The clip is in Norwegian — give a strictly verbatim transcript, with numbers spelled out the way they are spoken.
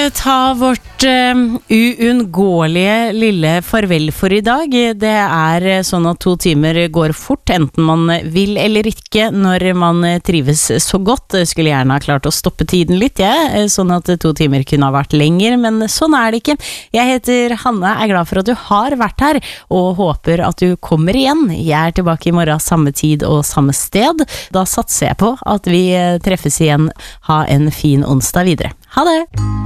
Ta vårt uh, uunngåelige lille farvel for i dag. Det er sånn at to timer går fort, enten man vil eller ikke, når man trives så godt. Jeg skulle gjerne ha klart å stoppe tiden litt, ja, sånn at to timer kunne ha vært lenger, men sånn er det ikke. Jeg heter Hanne, er glad for at du har vært her, og håper at du kommer igjen. Jeg er tilbake i morgen, samme tid og samme sted. Da satser jeg på at vi treffes igjen. Ha en fin onsdag videre. Ha det!